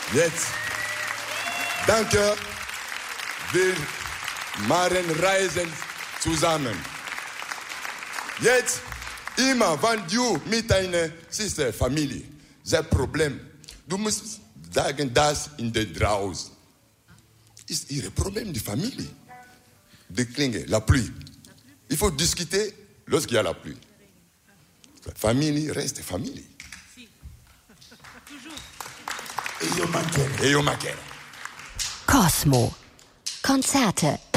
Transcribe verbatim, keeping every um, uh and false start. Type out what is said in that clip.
Jetzt, danke, wir machen Reisen zusammen. Jetzt, immer, wenn du mit deiner Sister, Familie, das Problem, du musst sagen, das in der draußen ist ihr Problem, die Familie. Die Klinge, la pluie. Il faut discuter lorsqu'il y a la pluie. La famille reste famille. E io mancherò. E io mancherò. Cosmo. Konzerte